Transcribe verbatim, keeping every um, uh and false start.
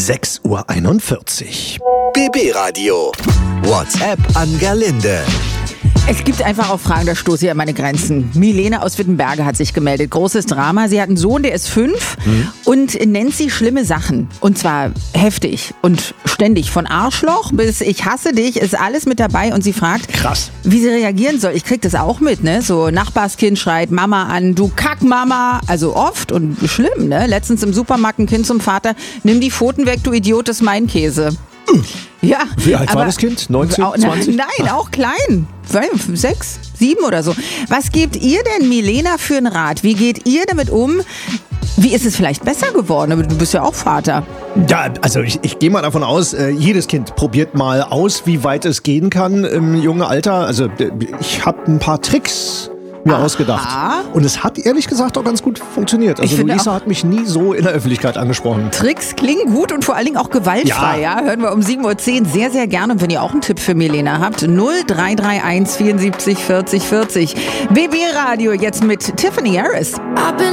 sechs Uhr einundvierzig. B B-Radio. WhatsApp an Gerlinde. Es gibt einfach auch Fragen, da stoße ich an meine Grenzen. Milena aus Wittenberge hat sich gemeldet. Großes Drama. Sie hat einen Sohn, der ist fünf mhm. und nennt sie schlimme Sachen. Und zwar heftig und ständig. Von Arschloch bis ich hasse dich ist alles mit dabei. Und sie fragt, krass, wie sie reagieren soll. Ich krieg das auch mit, ne? So Nachbarskind schreit Mama an, du Kackmama. Also oft und schlimm, ne? Letztens im Supermarkt ein Kind zum Vater, nimm die Pfoten weg, du Idiot, das ist mein Käse. Ja, wie alt aber, war das Kind? neunzehn, zwanzig? Nein, auch klein. Sechs, sieben oder so. Was gebt ihr denn, Milena, für einen Rat? Wie geht ihr damit um? Wie ist es vielleicht besser geworden? Aber du bist ja auch Vater. Ja, also ich, ich gehe mal davon aus, äh, jedes Kind probiert mal aus, wie weit es gehen kann im jungen Alter. Also ich habe ein paar Tricks mir Aha. ausgedacht. Und es hat ehrlich gesagt auch ganz gut funktioniert. Also Luisa hat mich nie so in der Öffentlichkeit angesprochen. Tricks klingen gut und vor allen Dingen auch gewaltfrei. Ja. Ja? Hören wir um sieben Uhr zehn sehr, sehr gerne. Und wenn ihr auch einen Tipp für Milena habt, null drei drei eins vierundsiebzig vierzig vierzig. B B-Radio jetzt mit Tiffany Harris.